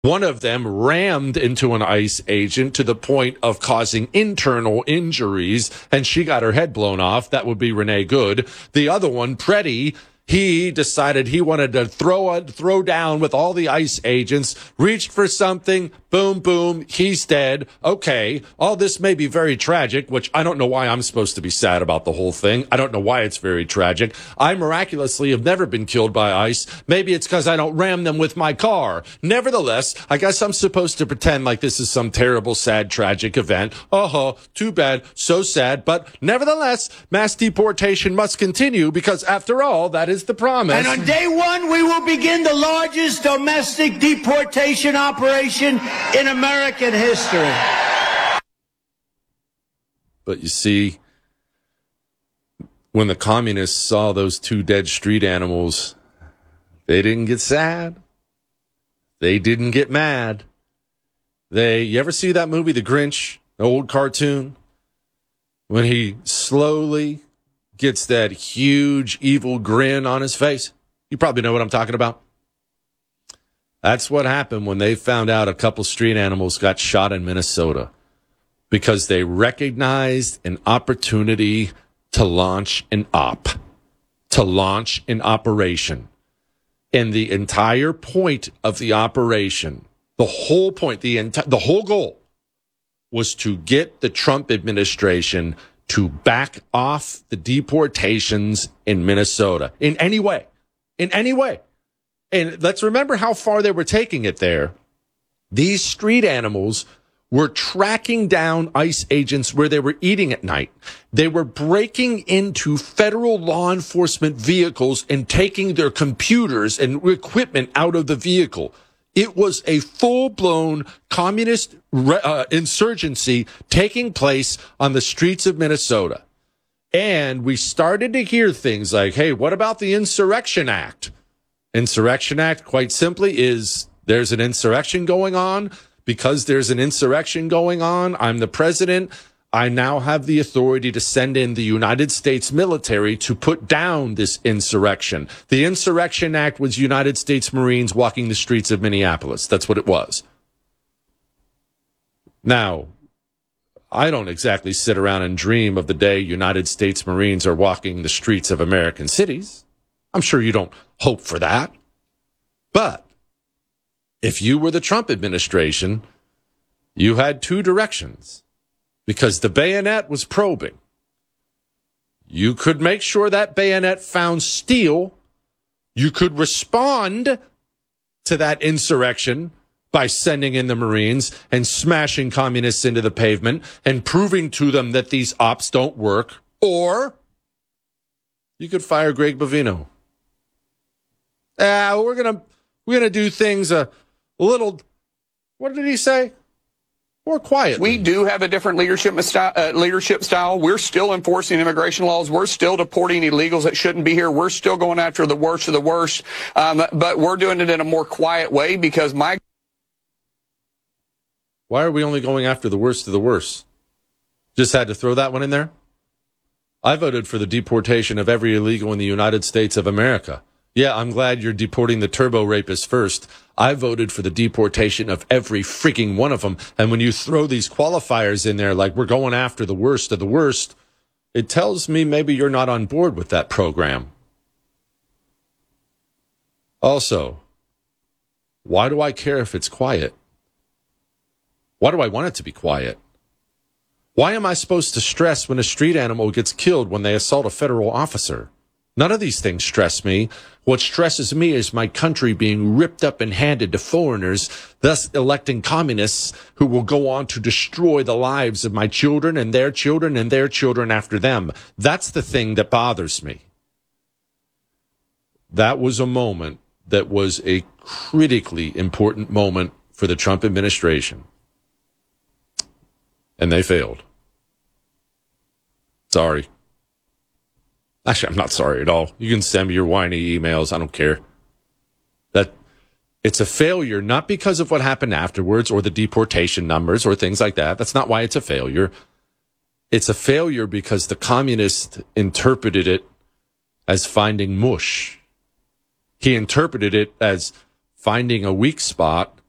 One of them rammed into an ICE agent to the point of causing internal injuries, and she got her head blown off. That would be Renee Good. The other one, Preddy, he decided he wanted to throw down with all the ICE agents, reached for something, boom, boom, he's dead. Okay, all this may be very tragic, which I don't know why I'm supposed to be sad about the whole thing. I don't know why it's very tragic. I miraculously have never been killed by ICE. Maybe it's because I don't ram them with my car. Nevertheless, I guess I'm supposed to pretend like this is some terrible, sad, tragic event. Too bad, so sad. But nevertheless, mass deportation must continue because after all, that is the promise. And on day one, we will begin the largest domestic deportation operation in American history. But you see, when the communists saw those two dead street animals, they didn't get sad. They didn't get mad. You ever see that movie, The Grinch, the old cartoon? When he slowly gets that huge evil grin on his face. You probably know what I'm talking about. That's what happened when they found out a couple street animals got shot in Minnesota, because they recognized an opportunity to launch an operation. And the entire point of the operation, the whole point, the whole goal was to get the Trump administration to back off the deportations in Minnesota in any way. And let's remember how far they were taking it there. These street animals were tracking down ICE agents where they were eating at night. They were breaking into federal law enforcement vehicles and taking their computers and equipment out of the vehicle. It was a full-blown communist insurgency taking place on the streets of Minnesota. And we started to hear things like, hey, what about the Insurrection Act? Insurrection Act, quite simply, is there's an insurrection going on. Because there's an insurrection going on, I'm the president. I now have the authority to send in the United States military to put down this insurrection. The Insurrection Act was United States Marines walking the streets of Minneapolis. That's what it was. Now, I don't exactly sit around and dream of the day United States Marines are walking the streets of American cities. I'm sure you don't hope for that. But if you were the Trump administration, you had two directions, because the bayonet was probing. You could make sure that bayonet found steel. You could respond to that insurrection by sending in the Marines and smashing communists into the pavement and proving to them that these ops don't work. Or you could fire Greg Bovino. We're gonna do things a little, what did he say? More quietly. We do have a different leadership style. We're still enforcing immigration laws. We're still deporting illegals that shouldn't be here. We're still going after the worst of the worst. But we're doing it in a more quiet way because Why are we only going after the worst of the worst? Just had to throw that one in there. I voted for the deportation of every illegal in the United States of America. Yeah, I'm glad you're deporting the turbo rapists first. I voted for the deportation of every freaking one of them. And when you throw these qualifiers in there, like we're going after the worst of the worst, it tells me maybe you're not on board with that program. Also, why do I care if it's quiet? Why do I want it to be quiet? Why am I supposed to stress when a street animal gets killed when they assault a federal officer? None of these things stress me. What stresses me is my country being ripped up and handed to foreigners, thus electing communists who will go on to destroy the lives of my children and their children and their children after them. That's the thing that bothers me. That was a moment that was a critically important moment for the Trump administration. And they failed. Sorry. Actually, I'm not sorry at all. You can send me your whiny emails. I don't care. That it's a failure, not because of what happened afterwards or the deportation numbers or things like that. That's not why it's a failure. It's a failure because the communist interpreted it as finding mush. He interpreted it as finding a weak spot